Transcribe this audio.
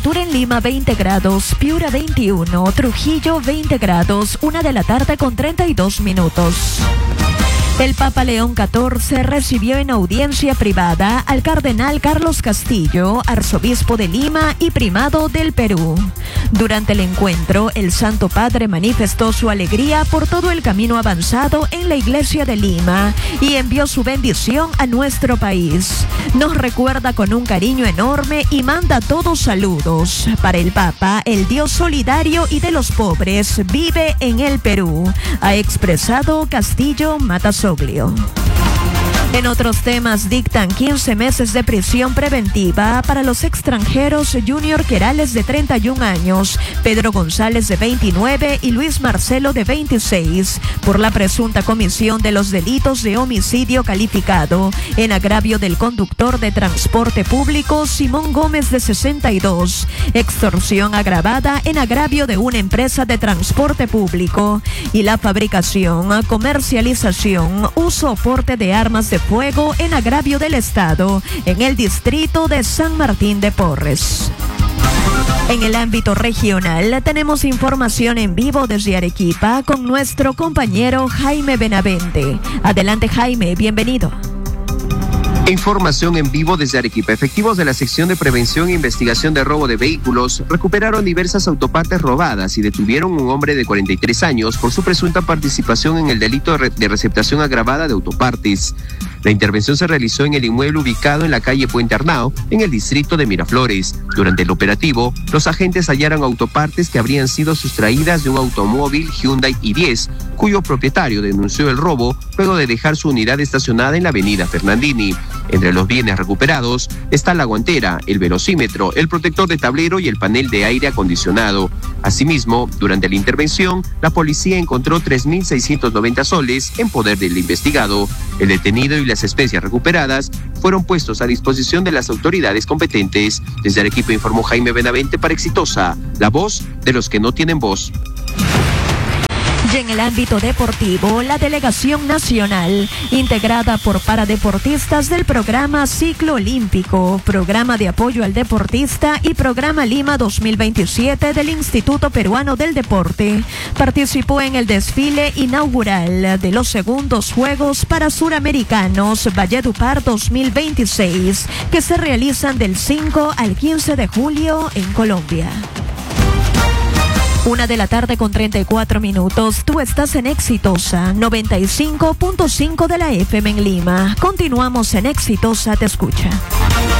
temperatura en Lima 20 grados, Piura 21, Trujillo 20 grados, 1:32 p.m. El Papa León XIV recibió en audiencia privada al cardenal Carlos Castillo, arzobispo de Lima y primado del Perú. Durante el encuentro, el Santo Padre manifestó su alegría por todo el camino avanzado en la Iglesia de Lima y envió su bendición a nuestro país. Nos recuerda con un cariño enorme y manda todos saludos. Para el Papa, el Dios solidario y de los pobres vive en el Perú, ha expresado Castillo Matasoglio. En otros temas, dictan 15 meses de prisión preventiva para los extranjeros Junior Querales de 31 años, Pedro González de 29 y Luis Marcelo de 26, por la presunta comisión de los delitos de homicidio calificado en agravio del conductor de transporte público Simón Gómez de 62, extorsión agravada en agravio de una empresa de transporte público y la fabricación, comercialización, uso o porte de armas de fuego en agravio del Estado en el distrito de San Martín de Porres. En el ámbito regional tenemos información en vivo desde Arequipa con nuestro compañero Jaime Benavente. Adelante, Jaime, bienvenido. Información en vivo desde Arequipa. Efectivos de la sección de prevención e investigación de robo de vehículos recuperaron diversas autopartes robadas y detuvieron a un hombre de 43 años por su presunta participación en el delito de receptación agravada de autopartes. La intervención se realizó en el inmueble ubicado en la calle Puente Arnao, en el distrito de Miraflores. Durante el operativo, los agentes hallaron autopartes que habrían sido sustraídas de un automóvil Hyundai i10, cuyo propietario denunció el robo luego de dejar su unidad estacionada en la avenida Fernandini. Entre los bienes recuperados está la guantera, el velocímetro, el protector de tablero y el panel de aire acondicionado. Asimismo, durante la intervención, la policía encontró 3.690 soles en poder del investigado. El detenido y las especies recuperadas fueron puestos a disposición de las autoridades competentes. Desde Arequipa informó Jaime Benavente para Exitosa, la voz de los que no tienen voz. Y en el ámbito deportivo, la delegación nacional, integrada por paradeportistas del programa Ciclo Olímpico, Programa de Apoyo al Deportista y Programa Lima 2027 del Instituto Peruano del Deporte, participó en el desfile inaugural de los segundos Juegos para Suramericanos Valledupar 2026, que se realizan del 5 al 15 de julio en Colombia. 1:34 p.m. Tú estás en Exitosa 95.5 de la FM en Lima. Continuamos en Exitosa Te Escucha.